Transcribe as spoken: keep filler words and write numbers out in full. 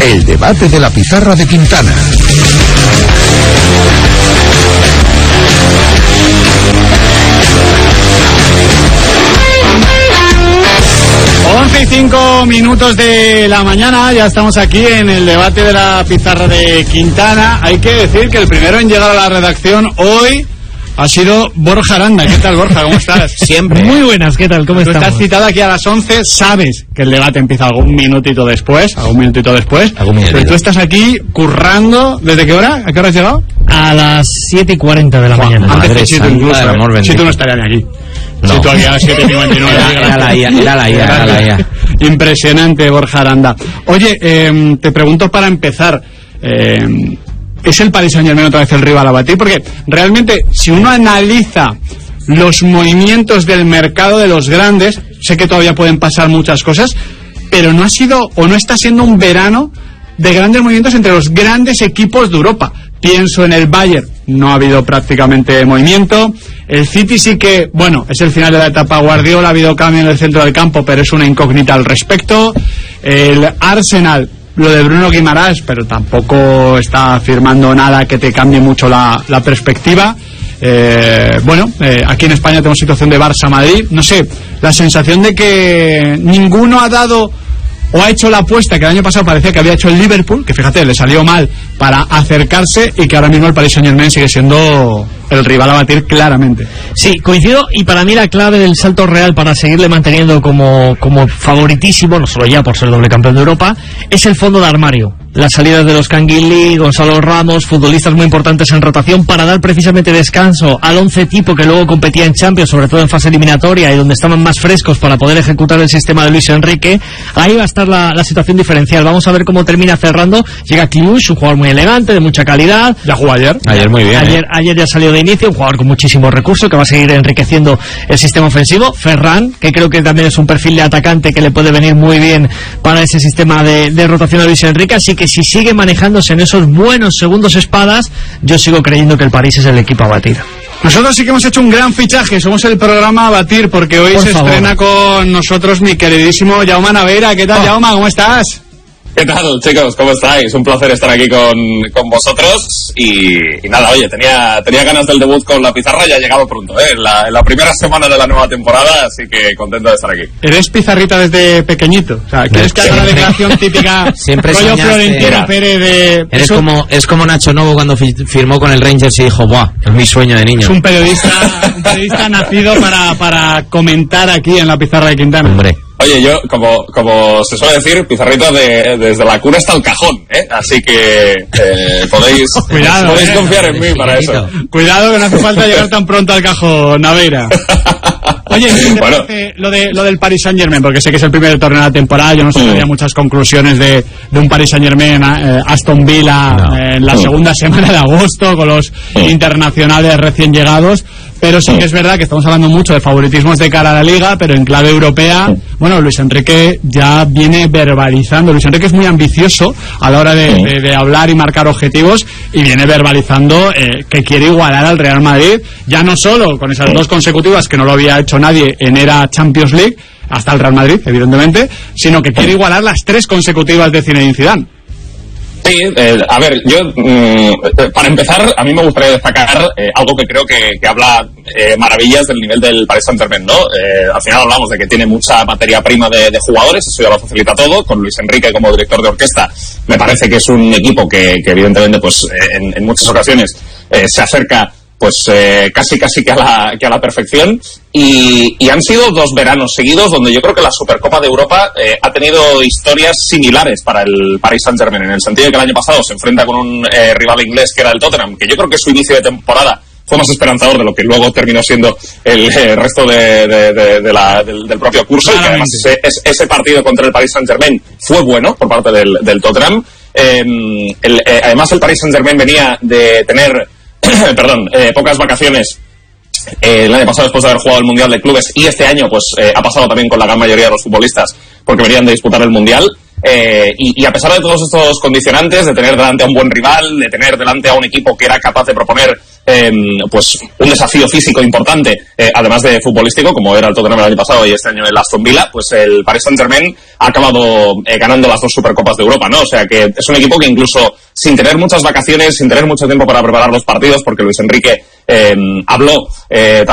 El debate de la pizarra de Quintana. once y cinco minutos de la mañana, ya estamos aquí en el debate de la pizarra de Quintana. Hay que decir que el primero en llegar a la redacción hoy ha sido Borja Aranda. ¿Qué tal, Borja? ¿Cómo estás? Siempre. Muy buenas, ¿qué tal? ¿Cómo Tú estamos? estás citado aquí a las once, sabes que el debate empieza algún minutito después, algún minutito después, Algún minutito. pero tú estás aquí currando, ¿desde qué hora? ¿A qué hora has llegado? A las siete y cuarenta de la Juan, mañana. antes Madre que Chito santa incluso, del amor ¿eh? bendito. Chito no estaría ni aquí. No. Chito aquí a las siete y cincuenta y nueve. Era, era la I A, era la I A, era la I A. Impresionante, Borja Aranda. Oye, eh, te pregunto para empezar, eh, ¿es el Paris Saint-Germain otra vez el rival a batir? Porque realmente, si uno analiza los movimientos del mercado de los grandes, sé que todavía pueden pasar muchas cosas, pero no ha sido o no está siendo un verano de grandes movimientos entre los grandes equipos de Europa. Pienso en el Bayern, no ha habido prácticamente movimiento. El City sí que, bueno, es el final de la etapa Guardiola, ha habido cambio en el centro del campo, pero es una incógnita al respecto. El Arsenal, lo de Bruno Guimaraes, pero tampoco está firmando nada que te cambie mucho la, la perspectiva. Eh, bueno, eh, aquí en España tenemos situación de Barça-Madrid. No sé, la sensación de que ninguno ha dado o ha hecho la apuesta que el año pasado parecía que había hecho el Liverpool, que fíjate, le salió mal para acercarse, y que ahora mismo el Paris Saint-Germain sigue siendo el rival a batir claramente. Sí, coincido, y para mí la clave del salto real para seguirle manteniendo como, como favoritísimo, no solo ya por ser doble campeón de Europa, es el fondo de armario. Las salidas de los Canguilí, Gonzalo Ramos, futbolistas muy importantes en rotación para dar precisamente descanso al once tipo que luego competía en Champions, sobre todo en fase eliminatoria, y donde estaban más frescos para poder ejecutar el sistema de Luis Enrique. Ahí va a estar la, la situación diferencial. Vamos a ver cómo termina cerrando. Llega Kliush, un jugador muy elegante, de mucha calidad. Ya jugó ayer. Ayer muy bien. Ayer, ¿eh? ayer ya salió de inicio, un jugador con muchísimos recursos que va a seguir enriqueciendo el sistema ofensivo. Ferran, que creo que también es un perfil de atacante que le puede venir muy bien para ese sistema de, de rotación a Luis Enrique. Así que si sigue manejándose en esos buenos segundos espadas, yo sigo creyendo que el París es el equipo a batir. Nosotros sí que hemos hecho un gran fichaje, somos el programa a batir, porque hoy Por se favor. estrena con nosotros mi queridísimo Jaume Naveira. ¿Qué tal, Oh. Jaume? ¿Cómo estás? ¿Qué tal, chicos? ¿Cómo estáis? Un placer estar aquí con, con vosotros. Y, y nada, oye, tenía, tenía ganas del debut con la pizarra y ha llegado pronto, ¿eh? En la, en la primera semana de la nueva temporada, así que contento de estar aquí. Eres pizarrita desde pequeñito. O sea, ¿quieres que haga la declaración típica Siempre rollo soñaste. Florentino Mira, Pérez de... Eres Eso como, es como Nacho Novo cuando fi- firmó con el Rangers y dijo, ¡buah! Es mi sueño de niño. es un periodista, un periodista nacido para, para comentar aquí en la pizarra de Quintana. Hombre. Oye, yo, como, como se suele decir, pizarrita de, desde la cuna hasta el cajón, ¿eh? Así que eh, podéis, Cuidado, podéis eh. confiar en mí para eso. Cuidado, que no hace falta llegar tan pronto al cajón, Naveira. Oye, ¿qué te Bueno. parece lo, de, lo del Paris Saint-Germain? Porque sé que es el primer torneo de la temporada, yo no sacaría Mm. muchas conclusiones de, de un Paris Saint-Germain, eh, Aston Villa, No. eh, en la Mm. segunda semana de agosto, con los Mm. internacionales recién llegados. Pero sí que es verdad que estamos hablando mucho de favoritismos de cara a la Liga, pero en clave europea, bueno, Luis Enrique ya viene verbalizando. Luis Enrique es muy ambicioso a la hora de, de, de hablar y marcar objetivos, y viene verbalizando eh, que quiere igualar al Real Madrid, ya no solo con esas dos consecutivas que no lo había hecho nadie en era Champions League, hasta el Real Madrid, evidentemente, sino que quiere igualar las tres consecutivas de Zinedine Zidane. Sí, eh, a ver, yo, mm, para empezar, a mí me gustaría destacar eh, algo que creo que, que habla eh, maravillas del nivel del Paris Saint-Germain, ¿no? Eh, al final hablamos de que tiene mucha materia prima de, de jugadores, eso ya lo facilita todo, con Luis Enrique como director de orquesta. Me parece que es un equipo que, que evidentemente, pues, en, en muchas ocasiones eh, se acerca pues eh, casi casi que a la, que a la perfección, y, y han sido dos veranos seguidos donde yo creo que la Supercopa de Europa eh, ha tenido historias similares para el Paris Saint-Germain, en el sentido de que el año pasado se enfrenta con un eh, rival inglés que era el Tottenham, que yo creo que su inicio de temporada fue más esperanzador de lo que luego terminó siendo el eh, resto de, de, de, de la, del, del propio curso, y que además ese, ese partido contra el Paris Saint-Germain fue bueno por parte del, del Tottenham. Eh, el, eh, además el Paris Saint-Germain venía de tener perdón, eh, pocas vacaciones eh, el año pasado después de haber jugado el Mundial de Clubes, y este año pues eh, ha pasado también con la gran mayoría de los futbolistas porque venían de disputar el Mundial, eh, y, y a pesar de todos estos condicionantes, de tener delante a un buen rival, de tener delante a un equipo que era capaz de proponer eh, pues un desafío físico importante, eh, además de futbolístico, como era el Tottenham el año pasado y este año el Aston Villa, pues el Paris Saint-Germain ha acabado eh, ganando las dos Supercopas de Europa, ¿no? O sea que es un equipo que incluso sin tener muchas vacaciones, sin tener mucho tiempo para preparar los partidos, porque Luis Enrique eh, habló eh,